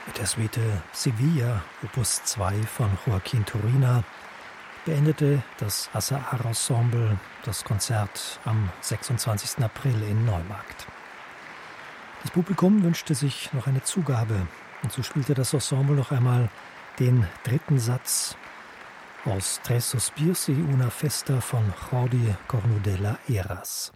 Mit der Suite Sevilla, Opus 2 von Joaquín Turina, beendete das Azahar-Ensemble das Konzert am 26. April in Neumarkt. Das Publikum wünschte sich noch eine Zugabe und so spielte das Ensemble noch einmal den dritten Satz aus Tres Sospirs y una Festa von Jordi Cornudella Heras.